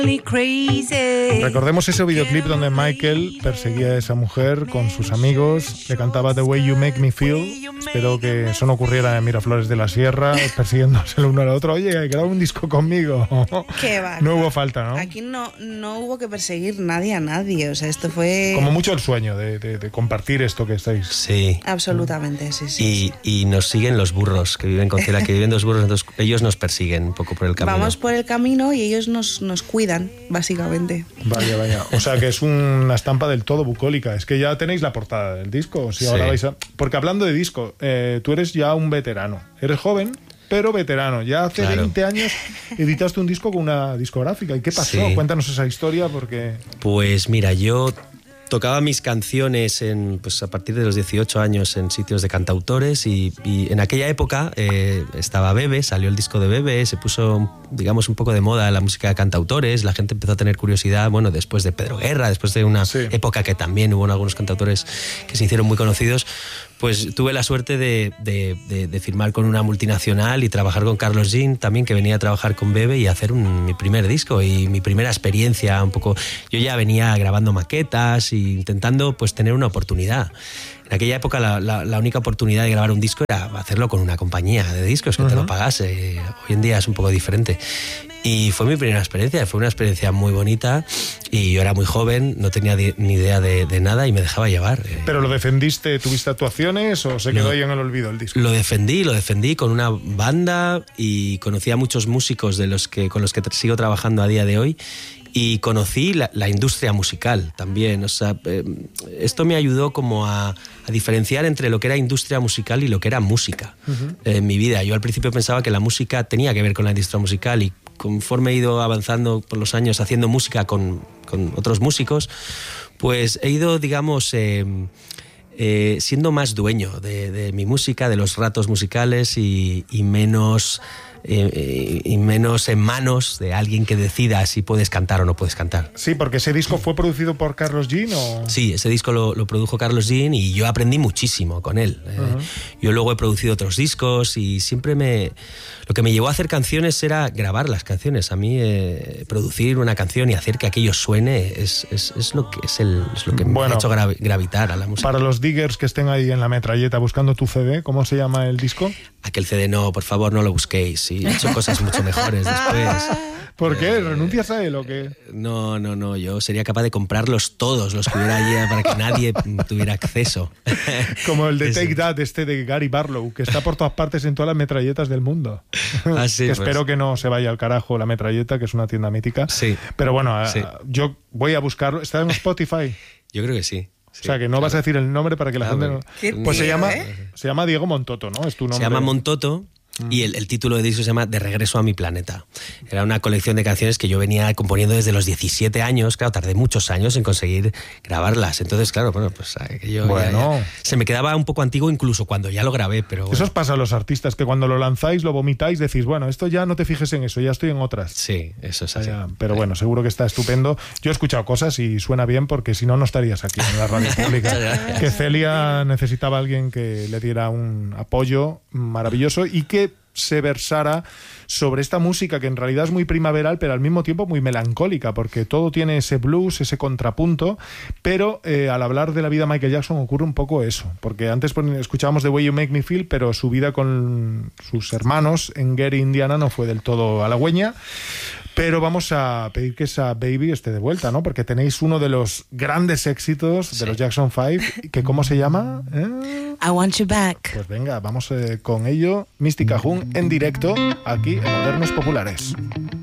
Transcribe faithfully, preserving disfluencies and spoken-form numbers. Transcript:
Recordemos ese videoclip donde Michael perseguía a esa mujer con sus amigos, le cantaba The Way You Make Me Feel. Espero que eso no ocurriera en Miraflores de la Sierra, persiguiéndose el uno al otro. Oye, graba un disco conmigo. Qué va. No hubo falta, ¿no? Aquí no, no hubo que perseguir nadie a nadie. O sea, esto fue... Como mucho el sueño de, de, de compartir esto que estáis. Sí. Absolutamente, sí, sí. Y, sí. y nos siguen los burros, que viven con Cela, que viven dos burros, entonces ellos nos persiguen un poco por el camino. Vamos por el camino y ellos nos, nos cuidan, básicamente. Vaya, vaya. O sea, que es una estampa del todo bucólica. Es que ya tenéis la portada del disco. Si ahora Sí. vais a... Porque hablando de disco, eh, tú eres ya un veterano. Eres joven, pero veterano. Ya hace Claro. veinte años editaste un disco con una discográfica. ¿Y qué pasó? Sí. Cuéntanos esa historia porque... Pues mira, yo tocaba mis canciones en, pues a partir de los dieciocho años en sitios de cantautores y, y en aquella época eh, estaba Bebe, salió el disco de Bebe, se puso, digamos, un poco de moda la música de cantautores, la gente empezó a tener curiosidad, bueno, después de Pedro Guerra, después de una Sí. época que también hubo algunos cantautores que se hicieron muy conocidos, pues tuve la suerte de, de, de, de firmar con una multinacional y trabajar con Carlos Jean también, que venía a trabajar con Bebe y hacer un, mi primer disco y mi primera experiencia un poco. Yo ya venía grabando maquetas e intentando pues tener una oportunidad. En aquella época la, la, la única oportunidad de grabar un disco era hacerlo con una compañía de discos que uh-huh. te lo pagase. Hoy en día es un poco diferente. Y fue mi primera experiencia, fue una experiencia muy bonita y yo era muy joven, no tenía di- ni idea de, de nada y me dejaba llevar. ¿Pero lo defendiste, tuviste actuaciones o se quedó no, ahí en el olvido el disco? Lo defendí, lo defendí con una banda y conocí a muchos músicos de los que, con los que sigo trabajando a día de hoy. Y conocí la, la industria musical también. O sea, eh, esto me ayudó como a, a diferenciar entre lo que era industria musical y lo que era música uh-huh. eh, en mi vida. Yo al principio pensaba que la música tenía que ver con la industria musical y conforme he ido avanzando por los años haciendo música con, con otros músicos, pues he ido, digamos... Eh, Eh, siendo más dueño de, de mi música, de los ratos musicales y, y menos eh, y menos en manos de alguien que decida si puedes cantar o no puedes cantar. Sí, porque ese disco fue producido por Carlos Jean o... Sí, ese disco lo, lo produjo Carlos Jean y yo aprendí muchísimo con él. Uh-huh. Eh, yo luego he producido otros discos y siempre me... Lo que me llevó a hacer canciones era grabar las canciones. A mí eh, producir una canción y hacer que aquello suene es, es, es lo que, es el, es lo que bueno, me ha hecho gra- gravitar a la música. Para los diggers que estén ahí en la metralleta buscando tu C D, ¿cómo se llama el disco? Aquel C D no, por favor, no lo busquéis. Sí, he hecho cosas mucho mejores después. ¿Por qué? Eh, ¿Renuncias a él o qué? No, no, no. Yo sería capaz de comprarlos todos los que hubiera allí para que nadie tuviera acceso. Como el de Ese. Take That, este de Gary Barlow, que está por todas partes en todas las metralletas del mundo. Ah, sí, que pues. Espero que no se vaya al carajo la metralleta, que es una tienda mítica. Sí. Pero bueno, sí. yo voy a buscarlo. ¿Está en Spotify? Yo creo que sí. Sí, o sea, que no claro. vas a decir el nombre para que la Claro, gente no... ¿Qué Pues se tío, llama, eh? se llama Diego Montoto, ¿no? Es tu nombre. Se llama Montoto. Y el, el título de disco se llama De regreso a mi planeta. Era una colección de canciones que yo venía componiendo desde los diecisiete años. Claro, tardé muchos años en conseguir grabarlas. Entonces, claro, bueno, pues yo bueno. ya, ya, se me quedaba un poco antiguo incluso cuando ya lo grabé, pero bueno. Eso os pasa a los artistas, que cuando lo lanzáis, lo vomitáis, decís, bueno, esto ya no te fijes en eso, ya estoy en otras. Sí, eso es así. Ya, pero bueno, seguro que está estupendo. Yo he escuchado cosas y suena bien porque si no, no estarías aquí en la radio pública. Que Celia necesitaba a alguien que le diera un apoyo maravilloso y que se versara sobre esta música que en realidad es muy primaveral, pero al mismo tiempo muy melancólica, porque todo tiene ese blues, ese contrapunto, pero eh, al hablar de la vida de Michael Jackson ocurre un poco eso, porque antes escuchábamos The Way You Make Me Feel, pero su vida con sus hermanos en Gary, Indiana, no fue del todo halagüeña. Pero vamos a pedir que esa Baby esté de vuelta, ¿no? Porque tenéis uno de los grandes éxitos sí. de los Jackson Five, que ¿cómo se llama? ¿Eh? I Want You Back. Pues venga, vamos eh, con ello. Mystic Cajun en directo, aquí en Modernos Populares.